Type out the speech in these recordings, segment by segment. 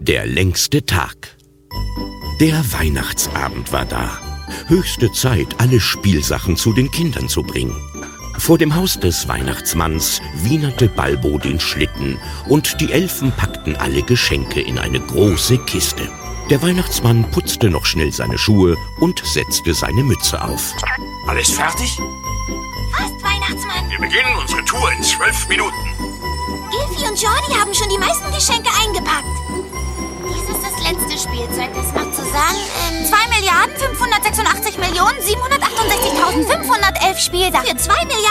Der längste Tag. Der Weihnachtsabend war da. Höchste Zeit, alle Spielsachen zu den Kindern zu bringen. Vor dem Haus des Weihnachtsmanns wienerte Balbo den Schlitten und die Elfen packten alle Geschenke in eine große Kiste. Der Weihnachtsmann putzte noch schnell seine Schuhe und setzte seine Mütze auf. Alles fertig? Fast, Weihnachtsmann. Wir beginnen unsere Tour in 12 Minuten. Gilfi und Jordi haben schon die meisten Geschenke eingepackt. Dies ist das letzte Spielzeug. Das macht zusammen 2.586.768.511 Spielsachen. Für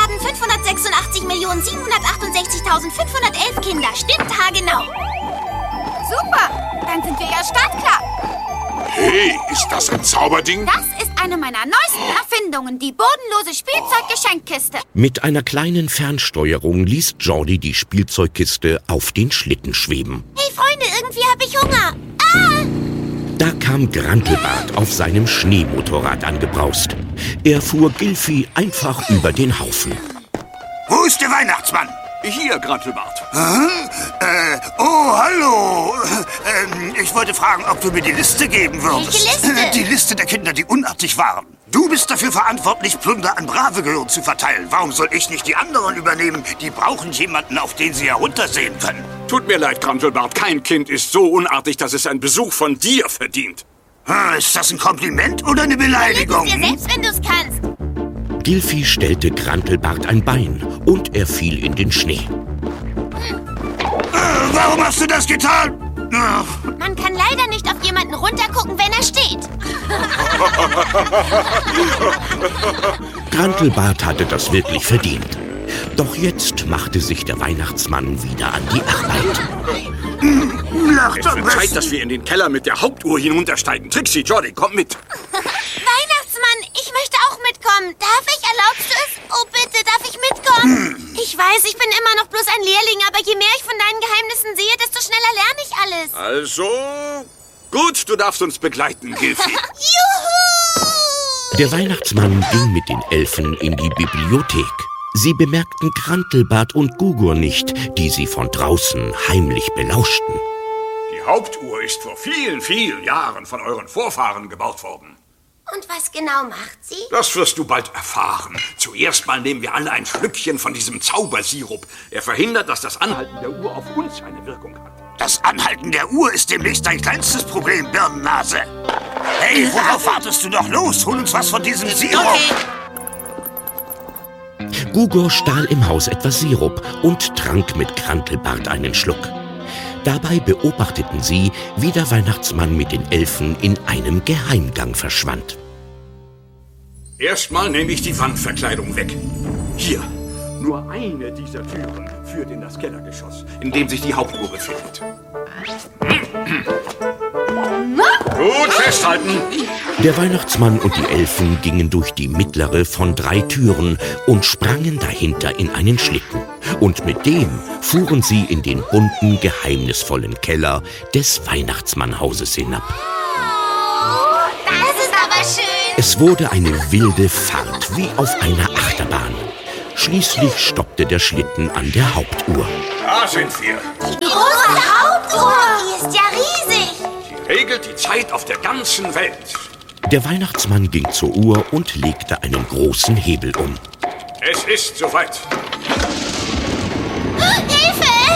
2.586.768.511 Kinder. Stimmt haargenau. Super, dann sind wir ja startklar. Hey, ist das ein Zauberding? Das ist eine meiner neuesten Erfindungen, die bodenlose Spielzeuggeschenkkiste. Mit einer kleinen Fernsteuerung ließ Jordi die Spielzeugkiste auf den Schlitten schweben. Hey Freunde, irgendwie habe ich Hunger. Ah! Da kam Grantelbart auf seinem Schneemotorrad angebraust. Er fuhr Gilfi einfach über den Haufen. Wo ist der Weihnachtsmann? Hier, Grantelbart. Oh, hallo. Ich wollte fragen, ob du mir die Liste geben würdest. Welche Liste? Die Liste der Kinder, die unartig waren. Du bist dafür verantwortlich, Plunder an brave Gehirn zu verteilen. Warum soll ich nicht die anderen übernehmen? Die brauchen jemanden, auf den sie heruntersehen können. Tut mir leid, Grantelbart. Kein Kind ist so unartig, dass es einen Besuch von dir verdient. Ist das ein Kompliment oder eine Beleidigung? Dir selbst, wenn du's kannst. Gilfi stellte Grantelbart ein Bein und er fiel in den Schnee. Warum hast du das getan? Man kann leider nicht auf jemanden runtergucken, wenn er steht. Grantelbart hatte das wirklich verdient. Doch jetzt machte sich der Weihnachtsmann wieder an die Arbeit. Lacht am Es wird Zeit, besten. dass wir in den Keller mit der Hauptuhr hinuntersteigen. Trixie, Jordi, komm mit. Weihnachtsmann, ich möchte auch mitkommen. Darf ich? Erlaubst du es? Oh bitte, darf ich mitkommen? Ich weiß, ich bin immer noch bloß ein Lehrling, aber je mehr ich von deinen Geheimnissen sehe, desto schneller lerne ich alles. Also, gut, du darfst uns begleiten, Gilfi. Juhu! Der Weihnachtsmann ging mit den Elfen in die Bibliothek. Sie bemerkten Grantelbart und Gugur nicht, die sie von draußen heimlich belauschten. Die Hauptuhr ist vor vielen, vielen Jahren von euren Vorfahren gebaut worden. Und was genau macht sie? Das wirst du bald erfahren. Zuerst mal nehmen wir alle ein Schlückchen von diesem Zaubersirup. Er verhindert, dass das Anhalten der Uhr auf uns eine Wirkung hat. Das Anhalten der Uhr ist demnächst dein kleinstes Problem, Birnennase. Hey, worauf wartest du doch? Los, hol uns was von diesem Sirup. Okay. Gugur stahl im Haus etwas Sirup und trank mit Grantelbart einen Schluck. Dabei beobachteten sie, wie der Weihnachtsmann mit den Elfen in einem Geheimgang verschwand. Erstmal nehme ich die Wandverkleidung weg. Hier, nur eine dieser Türen führt in das Kellergeschoss, in dem sich die Hauptuhr befindet. Gut festhalten! Der Weihnachtsmann und die Elfen gingen durch die mittlere von 3 Türen und sprangen dahinter in einen Schlitten. Und mit dem fuhren sie in den bunten, geheimnisvollen Keller des Weihnachtsmannhauses hinab. Das ist aber schön. Es wurde eine wilde Fahrt, wie auf einer Achterbahn. Schließlich stoppte der Schlitten an der Hauptuhr. Da sind wir. Die große Hauptuhr. Die ist ja riesig. Sie regelt die Zeit auf der ganzen Welt. Der Weihnachtsmann ging zur Uhr und legte einen großen Hebel um. Es ist soweit. Hilfe!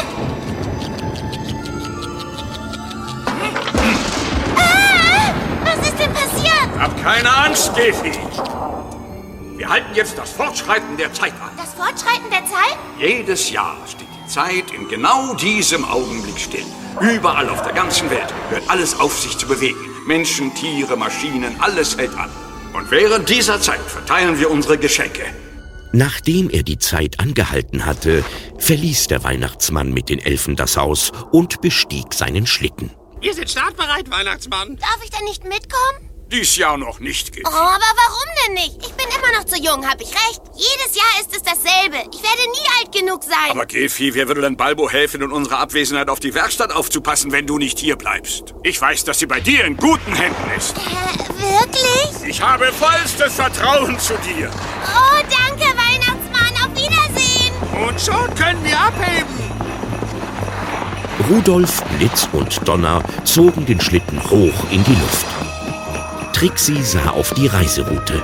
Was ist denn passiert? Hab keine Angst, Gilfi. Wir halten jetzt das Fortschreiten der Zeit an. Das Fortschreiten der Zeit? Jedes Jahr steht die Zeit in genau diesem Augenblick still. Überall auf der ganzen Welt hört alles auf, sich zu bewegen. Menschen, Tiere, Maschinen, alles hält an. Und während dieser Zeit verteilen wir unsere Geschenke. Nachdem er die Zeit angehalten hatte, verließ der Weihnachtsmann mit den Elfen das Haus und bestieg seinen Schlitten. Wir sind startbereit, Weihnachtsmann. Darf ich denn nicht mitkommen? Dies Jahr noch nicht, Gilfi. Oh, aber warum denn nicht? Ich bin immer noch zu jung, hab ich recht? Jedes Jahr ist es dasselbe. Ich werde nie alt genug sein. Aber Gilfi, wer würde denn Balbo helfen, in unserer Abwesenheit auf die Werkstatt aufzupassen, wenn du nicht hier bleibst? Ich weiß, dass sie bei dir in guten Händen ist. Wirklich? Ich habe vollstes Vertrauen zu dir. Oh, danke, Weihnachtsmann. Auf Wiedersehen. Und schon können wir abheben. Rudolf, Blitz und Donner zogen den Schlitten hoch in die Luft. Trixie sah auf die Reiseroute.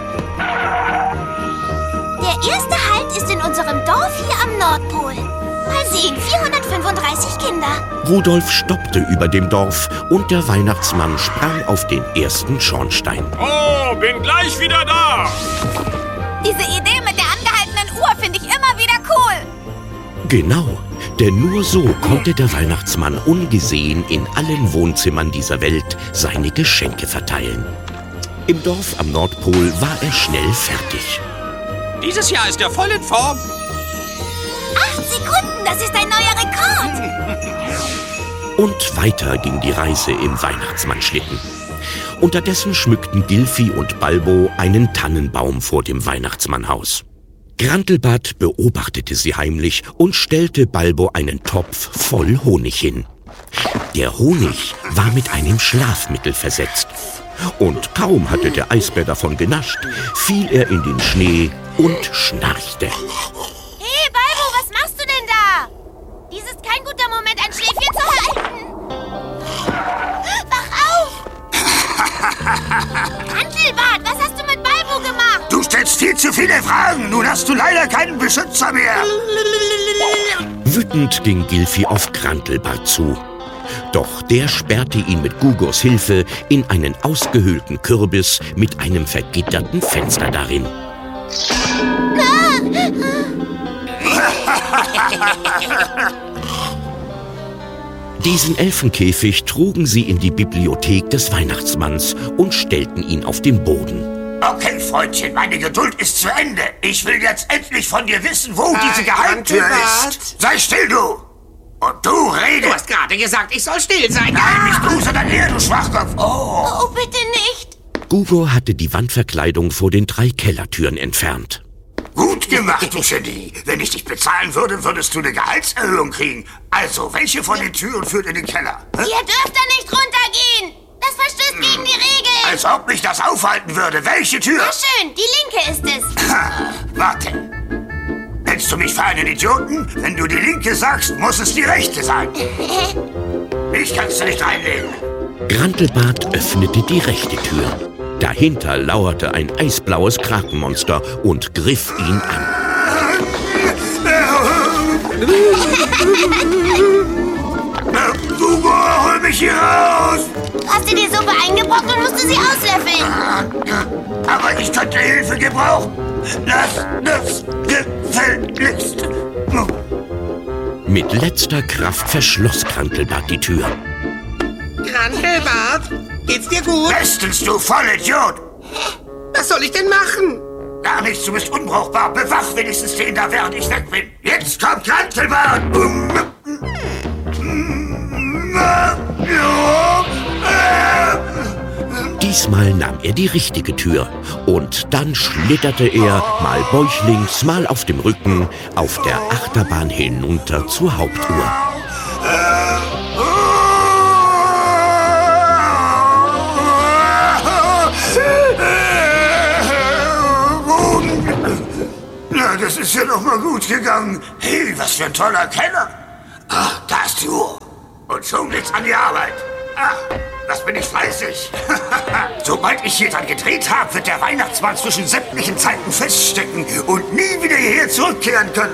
Der erste Halt ist in unserem Dorf hier am Nordpol. Mal sehen, 435 Kinder. Rudolf stoppte über dem Dorf und der Weihnachtsmann sprang auf den ersten Schornstein. Oh, bin gleich wieder da. Diese Idee mit der angehaltenen Uhr finde ich immer wieder cool. Genau, denn nur so konnte der Weihnachtsmann ungesehen in allen Wohnzimmern dieser Welt seine Geschenke verteilen. Im Dorf am Nordpol war er schnell fertig. Dieses Jahr ist er voll in Form. 8 Sekunden, das ist ein neuer Rekord. Und weiter ging die Reise im Weihnachtsmannschlitten. Unterdessen schmückten Gilfi und Balbo einen Tannenbaum vor dem Weihnachtsmannhaus. Grantelbart beobachtete sie heimlich und stellte Balbo einen Topf voll Honig hin. Der Honig war mit einem Schlafmittel versetzt. Und kaum hatte der Eisbär davon genascht, fiel er in den Schnee und schnarchte. Hey, Balbo, was machst du denn da? Dies ist kein guter Moment, ein Schläfchen zu halten. Wach auf! Grantelbart, was hast du mit Balbo gemacht? Du stellst viel zu viele Fragen. Nun hast du leider keinen Beschützer mehr. Wütend ging Gilfi auf Grantelbart zu. Doch der sperrte ihn mit Gugos Hilfe in einen ausgehöhlten Kürbis mit einem vergitterten Fenster darin. Diesen Elfenkäfig trugen sie in die Bibliothek des Weihnachtsmanns und stellten ihn auf den Boden. Okay, Freundchen, meine Geduld ist zu Ende. Ich will jetzt endlich von dir wissen, wo diese Geheimtür ist. Sei still, du! Und du redest! Du hast gerade gesagt, ich soll still sein. Nein, nicht du, sondern er, du Schwachkopf! Oh, bitte nicht. Gugo hatte die Wandverkleidung vor den 3 Kellertüren entfernt. Gut gemacht, du Genie. Wenn ich dich bezahlen würde, würdest du eine Gehaltserhöhung kriegen. Also, welche von den Türen führt in den Keller? Hä? Ihr dürft da nicht runtergehen. Das verstößt gegen die Regeln. Als ob mich das aufhalten würde. Welche Tür? Na schön, die linke ist es. Warte. Hältst du mich für einen Idioten? Wenn du die linke sagst, muss es die rechte sein. Mich kannst du nicht reinlegen. Grantelbart öffnete die rechte Tür. Dahinter lauerte ein eisblaues Krakenmonster und griff ihn an. Gugo, hol mich hier raus! Du hast dir die Suppe eingebrockt und musste sie auslöffeln. Aber ich könnte Hilfe gebrauchen. Das gefälligst. Mit letzter Kraft verschloss Grantelbart die Tür. Grantelbart, geht's dir gut? Bestens, du Vollidiot! Was soll ich denn machen? Gar nichts, du bist unbrauchbar. Bewach wenigstens den da, während ich weg bin. Jetzt kommt Grantelbart! Diesmal nahm er die richtige Tür und dann schlitterte er, mal bäuchlings, mal auf dem Rücken, auf der Achterbahn hinunter zur Hauptuhr. Na, das ist ja noch mal gut gegangen. Hey, was für ein toller Keller. Ah, da ist die Uhr. Und schon geht's an die Arbeit. Ah, das bin ich fleißig. Sobald ich hier dran gedreht habe, wird der Weihnachtsmann zwischen sämtlichen Zeiten feststecken und nie wieder hierher zurückkehren können.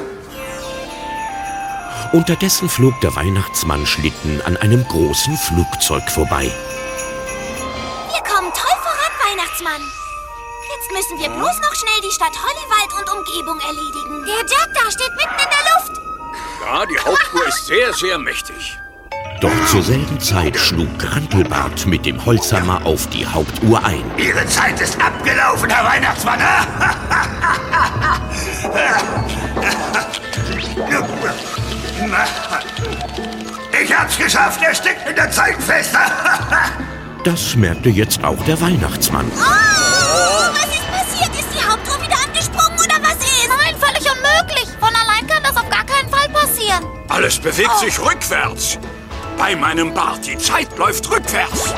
Unterdessen flog der Weihnachtsmann-Schlitten an einem großen Flugzeug vorbei. Wir kommen toll voran, Weihnachtsmann. Jetzt müssen wir bloß noch schnell die Stadt Holliwald und Umgebung erledigen. Der Jet da steht mitten in der Luft. Ja, die Hauptuhr ist sehr, sehr mächtig. Doch zur selben Zeit schlug Grantelbart mit dem Holzhammer auf die Hauptuhr ein. Ihre Zeit ist abgelaufen, Herr Weihnachtsmann. Ich hab's geschafft, er steckt in der Zeit fest. Das merkte jetzt auch der Weihnachtsmann. Oh, was ist passiert? Ist die Hauptuhr wieder angesprungen oder was ist? Nein, völlig unmöglich. Von allein kann das auf gar keinen Fall passieren. Alles bewegt sich rückwärts. Bei meinem Bart, die Zeit läuft rückwärts.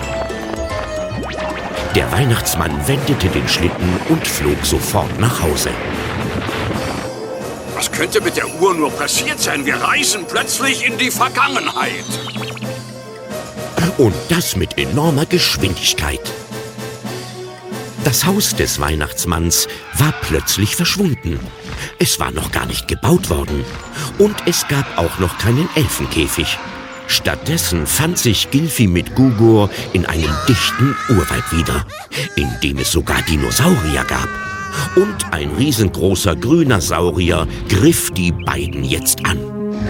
Der Weihnachtsmann wendete den Schlitten und flog sofort nach Hause. Was könnte mit der Uhr nur passiert sein? Wir reisen plötzlich in die Vergangenheit. Und das mit enormer Geschwindigkeit. Das Haus des Weihnachtsmanns war plötzlich verschwunden. Es war noch gar nicht gebaut worden. Und es gab auch noch keinen Elfenkäfig. Stattdessen fand sich Gilfi mit Gugor in einem dichten Urwald wieder, in dem es sogar Dinosaurier gab. Und ein riesengroßer grüner Saurier griff die beiden jetzt an.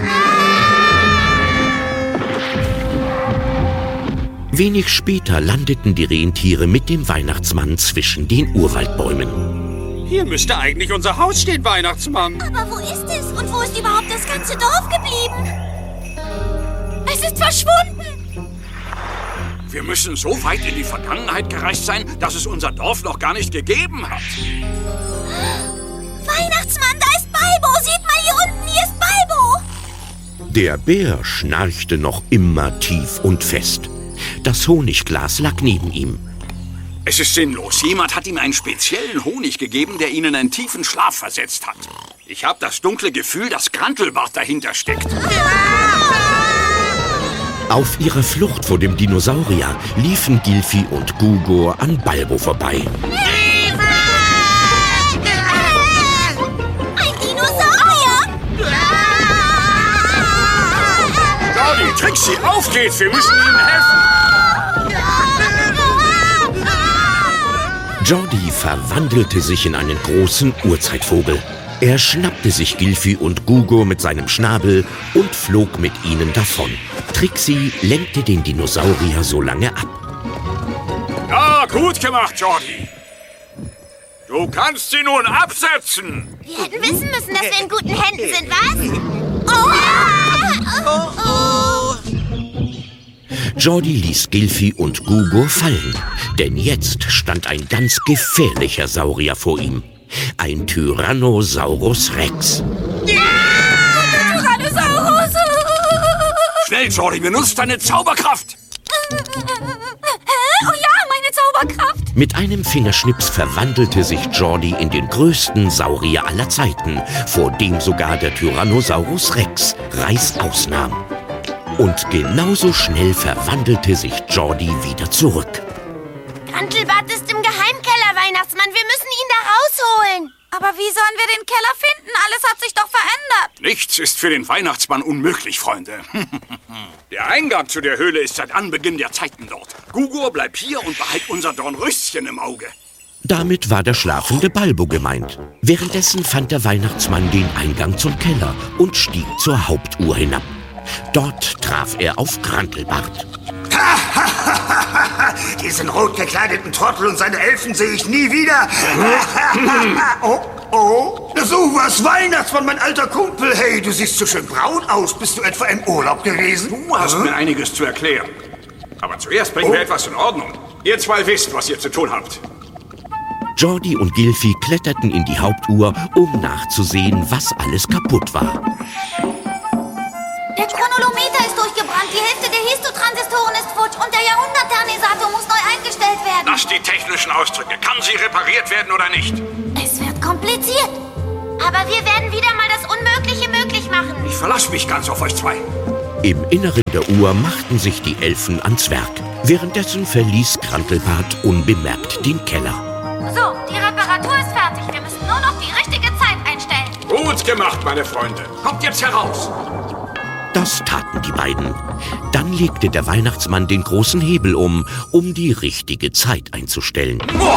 Wenig später landeten die Rentiere mit dem Weihnachtsmann zwischen den Urwaldbäumen. Hier müsste eigentlich unser Haus stehen, Weihnachtsmann. Aber wo ist es? Und wo ist überhaupt das ganze Dorf geblieben? Es ist verschwunden. Wir müssen so weit in die Vergangenheit gereist sein, dass es unser Dorf noch gar nicht gegeben hat. Weihnachtsmann, da ist Balbo. Seht mal hier unten, hier ist Balbo. Der Bär schnarchte noch immer tief und fest. Das Honigglas lag neben ihm. Es ist sinnlos. Jemand hat ihm einen speziellen Honig gegeben, der ihn in einen tiefen Schlaf versetzt hat. Ich habe das dunkle Gefühl, dass Grantelbart dahinter steckt. Auf ihrer Flucht vor dem Dinosaurier liefen Gilfi und Gugor an Balbo vorbei. Ein Dinosaurier! Jordi, Trixie, auf geht's! Wir müssen ihm helfen! Jordi verwandelte sich in einen großen Urzeitvogel. Er schnappte sich Gilfi und Gugor mit seinem Schnabel und flog mit ihnen davon. Trixie lenkte den Dinosaurier so lange ab. Ja, gut gemacht, Jordi. Du kannst sie nun absetzen. Wir hätten wissen müssen, dass wir in guten Händen sind, was? Oh! Jordi ließ Gilfi und Gugor fallen, denn jetzt stand ein ganz gefährlicher Saurier vor ihm. Ein Tyrannosaurus Rex. Tyrannosaurus! Schnell, Jordi, benutzt deine Zauberkraft. Oh ja, meine Zauberkraft! Mit einem Fingerschnips verwandelte sich Jordi in den größten Saurier aller Zeiten, vor dem sogar der Tyrannosaurus Rex Reißaus nahm. Und genauso schnell verwandelte sich Jordi wieder zurück. Grantelbart ist im Geheimkeller, Weihnachtsmann. Wir müssen ihn da rausholen. Aber wie sollen wir den Keller finden? Alles hat sich doch verändert. Nichts ist für den Weihnachtsmann unmöglich, Freunde. Der Eingang zu der Höhle ist seit Anbeginn der Zeiten dort. Gugor, bleib hier und behalt unser Dornröschen im Auge. Damit war der schlafende Balbo gemeint. Währenddessen fand der Weihnachtsmann den Eingang zum Keller und stieg zur Hauptuhr hinab. Dort traf er auf Grantelbart. Diesen rot gekleideten Trottel und seine Elfen sehe ich nie wieder. Oh. So was, Weihnachtsmann, mein alter Kumpel. Hey, du siehst so schön braun aus. Bist du etwa im Urlaub gewesen? Du hast mir einiges zu erklären. Aber zuerst bringen wir etwas in Ordnung. Ihr zwei wisst, was ihr zu tun habt. Jordi und Gilfi kletterten in die Hauptuhr, um nachzusehen, was alles kaputt war. Der Chronolometer ist durchgebrannt, die Hälfte der Histotransistoren ist futsch und der Jahrhunderternisator muss neu eingestellt werden. Das die technischen Ausdrücke. Kann sie repariert werden oder nicht? Es wird kompliziert. Aber wir werden wieder mal das Unmögliche möglich machen. Ich verlasse mich ganz auf euch zwei. Im Inneren der Uhr machten sich die Elfen ans Werk. Währenddessen verließ Grantelbart unbemerkt den Keller. So, die Reparatur ist fertig. Wir müssen nur noch die richtige Zeit einstellen. Gut gemacht, meine Freunde. Kommt jetzt heraus. Das taten die beiden. Dann legte der Weihnachtsmann den großen Hebel um die richtige Zeit einzustellen. Oh!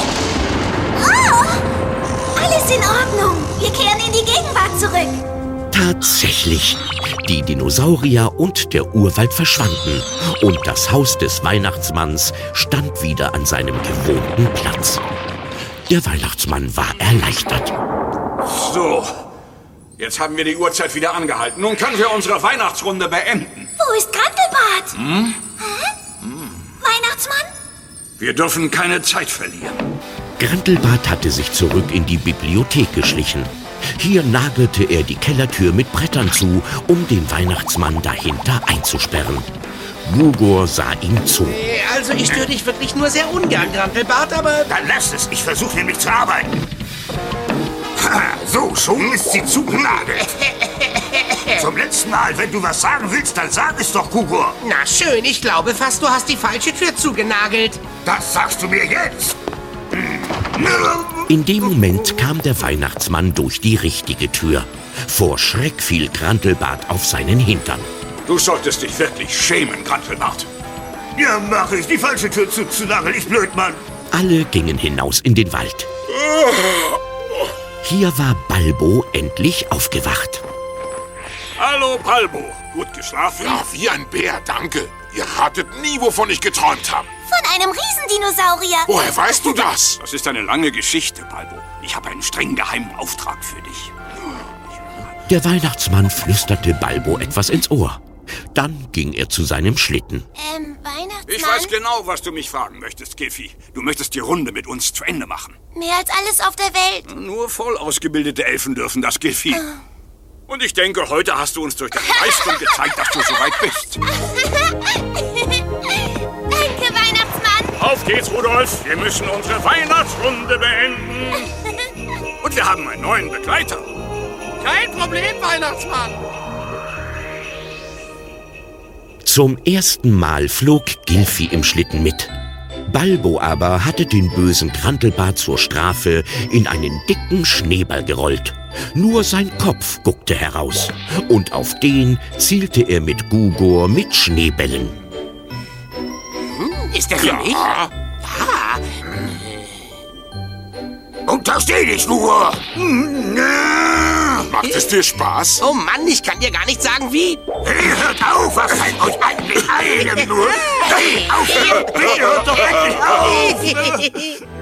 Alles in Ordnung. Wir kehren in die Gegenwart zurück. Tatsächlich. Die Dinosaurier und der Urwald verschwanden. Und das Haus des Weihnachtsmanns stand wieder an seinem gewohnten Platz. Der Weihnachtsmann war erleichtert. So, jetzt haben wir die Uhrzeit wieder angehalten. Nun können wir unsere Weihnachtsrunde beenden. Wo ist Grantelbart? Hä? Weihnachtsmann? Wir dürfen keine Zeit verlieren. Grantelbart hatte sich zurück in die Bibliothek geschlichen. Hier nagelte er die Kellertür mit Brettern zu, um den Weihnachtsmann dahinter einzusperren. Gugor sah ihm zu. Also ich störe dich wirklich nur sehr ungern, Grantelbart, aber... Dann lass es. Ich versuche nämlich zu arbeiten. So, schon ist sie zugenagelt. Zum letzten Mal, wenn du was sagen willst, dann sag es doch, Gugor. Na schön, ich glaube fast, du hast die falsche Tür zugenagelt. Das sagst du mir jetzt. In dem Moment kam der Weihnachtsmann durch die richtige Tür. Vor Schreck fiel Grantelbart auf seinen Hintern. Du solltest dich wirklich schämen, Grantelbart. Ja, mach ich. Die falsche Tür zuzunageln, ich Blödmann. Alle gingen hinaus in den Wald. Hier war Balbo endlich aufgewacht. Hallo, Balbo. Gut geschlafen? Ja, wie ein Bär, danke. Ihr ratet nie, wovon ich geträumt habe. Von einem Riesendinosaurier. Woher weißt du das? Das ist eine lange Geschichte, Balbo. Ich habe einen streng geheimen Auftrag für dich. Der Weihnachtsmann flüsterte Balbo etwas ins Ohr. Dann ging er zu seinem Schlitten. Weihnachtsmann? Ich weiß genau, was du mich fragen möchtest, Giffy. Du möchtest die Runde mit uns zu Ende machen. Mehr als alles auf der Welt. Nur voll ausgebildete Elfen dürfen das, Giffy. Und ich denke, heute hast du uns durch deine Leistung gezeigt, dass du so weit bist. Danke, Weihnachtsmann. Auf geht's, Rudolf. Wir müssen unsere Weihnachtsrunde beenden. Und wir haben einen neuen Begleiter. Kein Problem, Weihnachtsmann. Zum ersten Mal flog Gilfi im Schlitten mit. Balbo aber hatte den bösen Grantelbart zur Strafe in einen dicken Schneeball gerollt. Nur sein Kopf guckte heraus. Und auf den zielte er mit Gugor mit Schneebällen. Ist der für mich? Ja. Untersteh dich nur. Macht es dir Spaß? Oh Mann, ich kann dir gar nicht sagen, wie. Hey, hört auf, was fällt euch eigentlich einem nur? Hey, aufhören, bitte hört doch endlich auf.